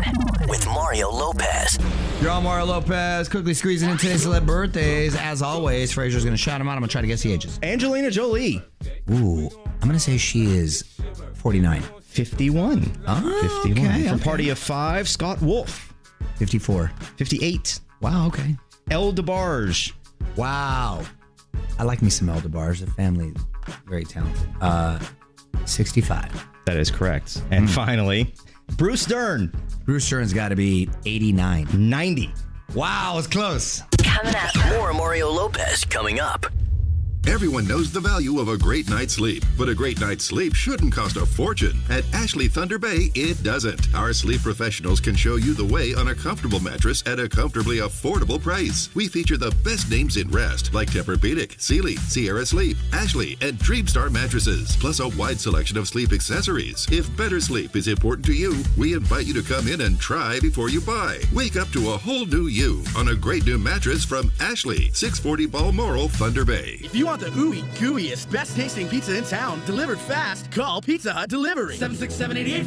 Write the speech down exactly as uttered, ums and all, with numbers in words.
with Mario Lopez. You're all Mario Lopez, quickly squeezing in today's celeb birthdays. As always, Fraser's going to shout them out. I'm going to try to guess the ages. Angelina Jolie. Ooh, I'm going to say she is forty-nine. fifty-one. Oh, fifty-one. okay, From okay. Party of Five, Scott Wolf. fifty-four. fifty-eight. Wow, okay. Elle DeBarge. Wow. I like me some El DeBarge. The family, very talented. Uh, sixty-five. That is correct. And Mm. finally, Bruce Dern. Bruce Dern's got to be eighty-nine. ninety. Wow, it's close. Coming up. More Mario Lopez coming up. Everyone knows the value of a great night's sleep, but a great night's sleep shouldn't cost a fortune. At Ashley Thunder Bay, it doesn't. Our sleep professionals can show you the way on a comfortable mattress at a comfortably affordable price. We feature the best names in rest, like Tempur-Pedic, Sealy, Sierra Sleep, Ashley, and Dreamstar mattresses, plus a wide selection of sleep accessories. If better sleep is important to you, we invite you to come in and try before you buy. Wake up to a whole new you on a great new mattress from Ashley, six forty Balmoral, Thunder Bay. If you want the ooey gooeyest, best tasting pizza in town, delivered fast, call Pizza Hut Delivery. seven six seven, eight eight